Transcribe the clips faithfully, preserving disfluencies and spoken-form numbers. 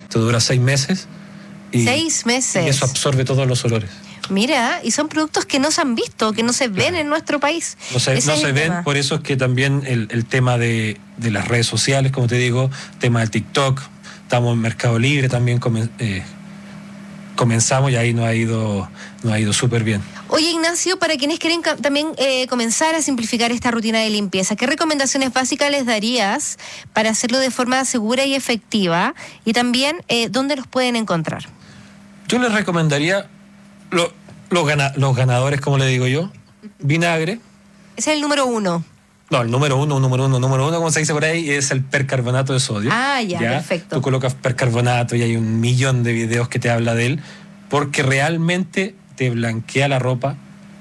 Esto dura seis meses. Y, seis meses. Y eso absorbe todos los olores. Mira, y son productos que no se han visto, que no se ven Claro. en nuestro país. No se, no se ven, tema. Por eso es que también el, el tema de, de las redes sociales, como te digo, tema del TikTok, estamos en Mercado Libre también, comen, eh, comenzamos y ahí nos ha ido, nos ha ido súper bien. Oye, Ignacio, para quienes quieren ca- también eh, comenzar a simplificar esta rutina de limpieza, ¿qué recomendaciones básicas les darías para hacerlo de forma segura y efectiva? Y también, eh, ¿dónde los pueden encontrar? Yo les recomendaría lo, los, gana, los ganadores, como le digo yo, vinagre. Ese es el número uno. No, el número uno, número uno, número uno, como se dice por ahí, es el percarbonato de sodio. Ah, ya, perfecto. Tú colocas percarbonato y hay un millón de videos que te habla de él, porque realmente te blanquea la ropa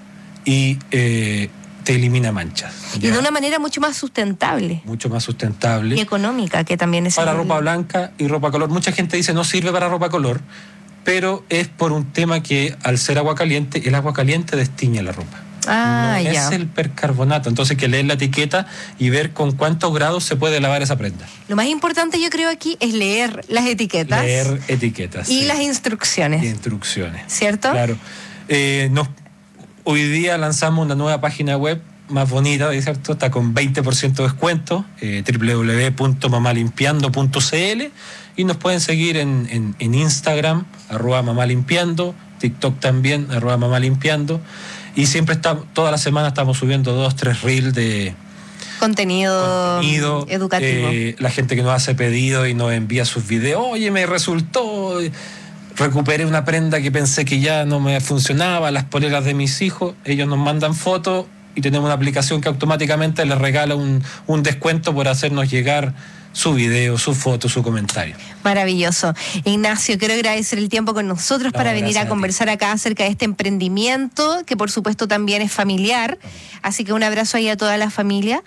y eh, te elimina manchas. ¿ya? Y de una manera mucho más sustentable. Mucho más sustentable. Y económica, que también es... Para el... ropa blanca y ropa color. Mucha gente dice no sirve para ropa color, pero es por un tema que al ser agua caliente, el agua caliente destiñe la ropa. Ah, no ya. es el percarbonato. Entonces hay que leer la etiqueta y ver con cuántos grados se puede lavar esa prenda. Lo más importante yo creo aquí es leer las etiquetas. Leer etiquetas. Y sí. las instrucciones. Y instrucciones. ¿Cierto? Claro. Eh, nos, hoy día lanzamos una nueva página web más bonita, ¿cierto? Está con veinte por ciento de descuento, eh, doble u doble u doble u punto mamalimpiando punto c l, y nos pueden seguir en, en, en Instagram, arroba mamalimpiando, TikTok también, arroba mamalimpiando, y siempre estamos, toda la semana estamos subiendo dos, tres reels de contenido, contenido educativo. Eh, la gente que nos hace pedido y nos envía sus videos, oye, me resultó, recuperé una prenda que pensé que ya no me funcionaba, las poleras de mis hijos, ellos nos mandan fotos y tenemos una aplicación que automáticamente les regala un, un descuento por hacernos llegar su video, su foto, su comentario. Maravilloso. Ignacio, quiero agradecer el tiempo con nosotros no, para venir a, a conversar acá acerca de este emprendimiento, que por supuesto también es familiar. Así que un abrazo ahí a toda la familia.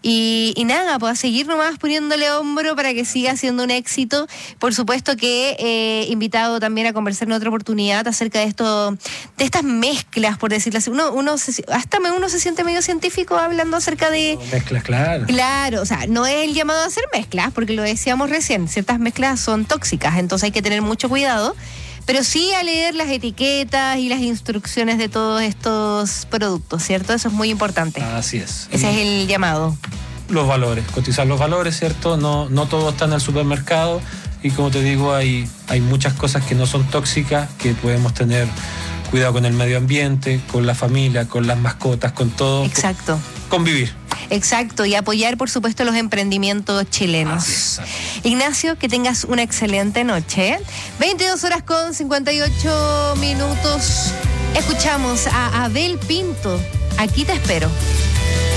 Y, y nada, pues a seguir nomás poniéndole hombro para que siga siendo un éxito. Por supuesto que eh, invitado también a conversar en otra oportunidad acerca de esto, de estas mezclas, por decirlo así. Uno, uno se, hasta uno se siente medio científico hablando acerca de... No, mezclas, claro. Claro, o sea, no es el llamado a hacer mezclas, porque lo decíamos recién, ciertas mezclas son tóxicas, entonces hay que tener mucho cuidado, pero sí a leer las etiquetas y las instrucciones de todos estos productos, ¿cierto? Eso es muy importante. Así es. Ese es el llamado. Los valores, cotizar los valores, ¿cierto? No, no todo está en el supermercado y como te digo, hay, hay muchas cosas que no son tóxicas, que podemos tener cuidado con el medio ambiente, con la familia, con las mascotas, con todo. Exacto. Convivir. Exacto, y apoyar, por supuesto, los emprendimientos chilenos. Es, Ignacio, que tengas una excelente noche. veintidós horas con cincuenta y ocho minutos. Escuchamos a Abel Pinto. Aquí te espero.